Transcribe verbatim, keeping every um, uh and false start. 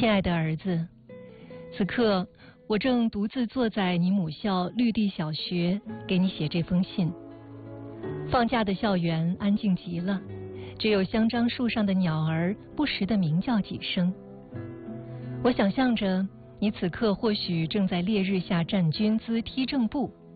亲爱的儿子，此刻我正独自坐在你母校绿地小学，给你写这封信。放假的校园安静极了，只有香樟树上的鸟儿不时地鸣叫几声。我想象着你此刻或许正在烈日下站军姿踢正步，